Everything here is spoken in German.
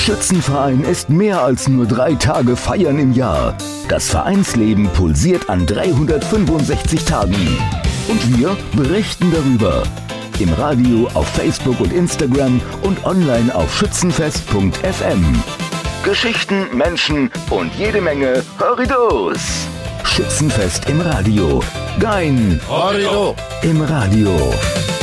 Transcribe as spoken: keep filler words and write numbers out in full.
Schützenverein ist mehr als nur drei Tage feiern im Jahr. Das Vereinsleben pulsiert an dreihundertfünfundsechzig Tagen. Und wir berichten darüber. Im Radio, auf Facebook und Instagram und online auf schützenfest punkt f m. Geschichten, Menschen und jede Menge Horridos. Schützenfest im Radio. Gein Horrido im Radio.